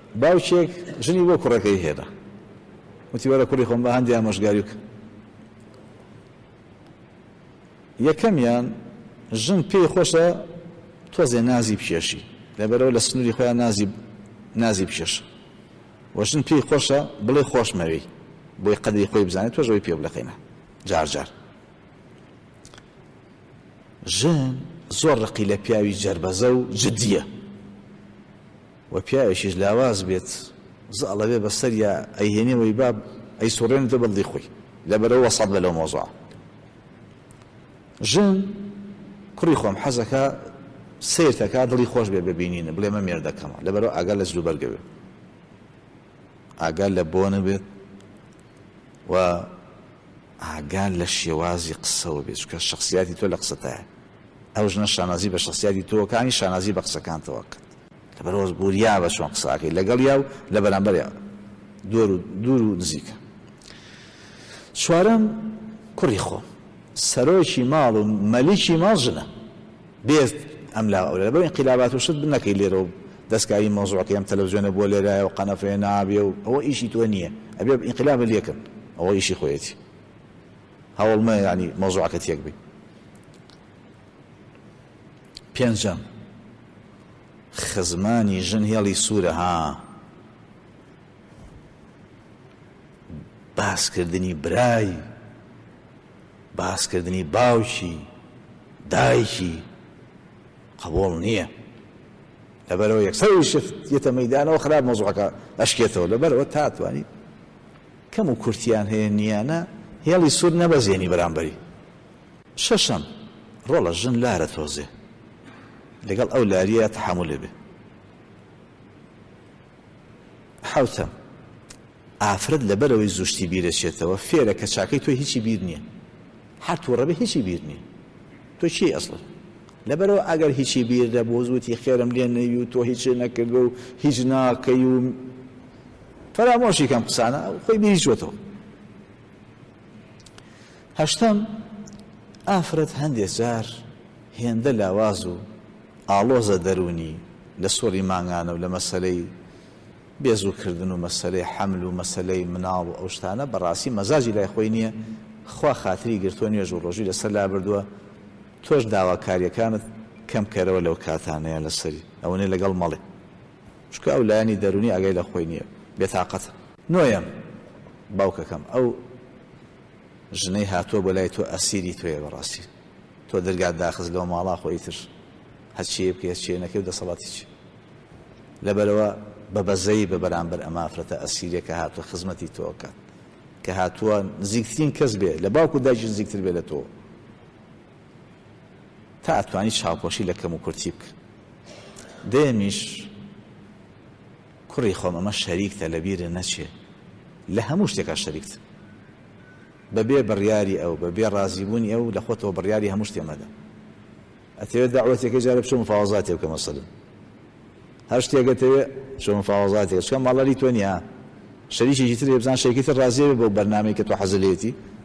باوچێک ژنی بۆ کوڕەکەی هێنا وتی وەرە کوڕی خۆم بە هەندی ئامۆژگاری بکە. یەکەمیان ژن پێی خۆشە تۆزێ نازی بکێشی لەبەرەوە لە سنووری خۆیان نازی بکێشە و ژن پێی خۆشە بڵێ خۆشمەوەی بۆی قەدری خۆی بزانێت تۆژەوەی پێ بڵەقینە جار جار. ژن زۆر ڕقی لە پیاوی جەربەزە و جدیە و پیاوێکیش لاواز بێت زاڵەوێ بەسەر یا ئەیهێنێەوەی باب ئەی سوڕێنێتە بەڵدی خۆی لەبەرەوە وەسەد بە لەو مۆزوعە. ژن کوڕی خۆم حەزەکە سیرتەکە دڵی خۆش بێ ببینینە بڵێ مە مێردەکەمە لەبەرەوە ئاگال لە جلوبەرگە بێت ئاگال لە بۆنە بێت و ئاگال لە شێوازی قسەوە بێت چونکە شخصیاتی تۆ لە قسەتایە ئەو ژنە شانازی بە شخصیاتی تۆکانی شانازی بە قسەکانتەوە کرد لەبەرەوە بوریا بە چۆن قساکەی لەگەڵ یا و لە بەرامبەر دوور و نزیکە. چوارەم کوڕی خۆم سەرۆکی ماڵ و مەلیکی ماڵ ژنە بێت ئەم لا ئەو لەبەر ئینقلابات و شت بنەکەی لێرە و دەستکاری مۆزوعەکەی ئەم تەلەڤیزیۆنە بۆ لێرایە و قەنەفێ نابێ و ئەوە ئیشی تۆ نییە ئەبێ ئینقلاب لێکن ئەوە ئیشی خۆیەتی هەوڵمە یعنی مۆزوعەکە تێک بێ. پێنجەم خزمانی ژن هێڵی سوورە ها باسکردنی برای باسکردنی باوکی دایکی قبول نییە لەبەرەوە یەکسەر شفت یەتە مەیدانەوە خراپ مۆزوعەکە ئەشکێتەوە لەبەرەوە تاتوانی کەم و کورتیان هەیە نیانە هێڵی سوور نەبەزێنی بەرامبەری. شەشەم ڕۆڵە ژن لارە تۆزێ لەگەڵ ئەو لاریە تەحموڵێ بێ. حوتەم ئافرەت لەبەرەوەی زوشتی بیرەچێتەوە فێرە کە چاکەی تۆ هیچی بیر نییە هەر تووڕەبێ هیچی بیر نییە تۆ چی ئەسڵ لەبەرەوە ئەگەر هیچی بیردە بۆ زووتی خێرم لێ نەوی و تۆ هیچ نەکردو و هیچ ناکەی و فەرامۆشی کەم قسانە خۆی بیری چۆتەوە. هەشتەم ئافرەت هەندێک جار هێندە لاواز و ئاڵۆزە دەرونی لە سۆری مانگانە و لە مەسەلەی بێزووکردن و مەسەلەی حەمل و مەسەلەی مناڵ و ئەو شتانە بەڕاستی مەزاجی لای خۆی نییە خوا خاتری گرتووە نوێژ و ڕۆژی لەسەر لا بردووە تۆش داواکاریەکانت کەم کەرەوە لەو کاتانەیە لەسەری ئەوەنێ لەگەڵ مەڵێ چکە ئەو لایانی دەرونی ئەگەی لە خۆی نییە بێتاقەتە. نۆیەم باوکەکەم ئەو ژنەی هاتووە بۆ لای تۆ ئەسیری تۆیە بەڕاستی تۆ دەرگات داخست لەوە ماڵا خۆی تر هەچیە بکە هەچیە نەکەی و دەسەڵاتی چی لەبەرەوە بە بەزەی بە بەرامبەر ئەمە ئافرەتە ئەسیرێک کە هاتووە خزمەتی تۆکات کە هاتووە نزیکترین کەس بێ لە باوکو دایکی نزیکتر بێ لە تۆ تا ئەتوانی چاوپۆشی لە کەم و کورتی بکە. دێمیش کوڕی خۆم ئەمە شەریکتە لە بیرە نەچێ لە هەموو شتێکا شەریکتە بەبێ بڕیاری ئەو بەبێ ڕازیبوونی ئەو لە خۆتەوە بڕیاری هەموو شتێمەدە ئەتەوێت داوەتێکی جارە بچۆ مفاوەزاتێ بکە مەسەلەن هەر شتێکەتەوێ چۆ مفاوەزاتێک چکە ماڵەری تۆ نییە شەریکی تر بزان شەریکی تر ڕازیە بێ بۆ بەرنامەی کە تۆ حەزت لێتی